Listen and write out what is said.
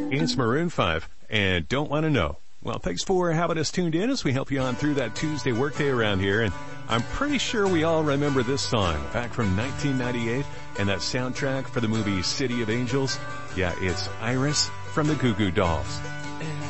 It's Maroon 5 and Don't Want to Know. Well, thanks for having us tuned in as we help you on through that Tuesday workday around here. And I'm pretty sure we all remember this song back from 1998 and that soundtrack for the movie City of Angels. Yeah, it's Iris from the Goo Goo Dolls.